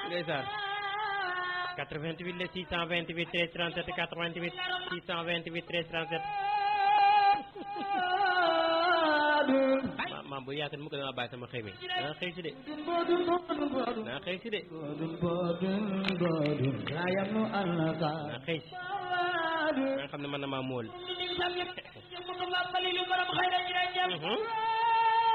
ndeysaan 88 le 628 13 37 88 628 13 37 maam bu yaatal mu ko dama bàyyi sama xëy mi dana xëy si de dana xëy si de dana xëy si nga xam ne man na maa mool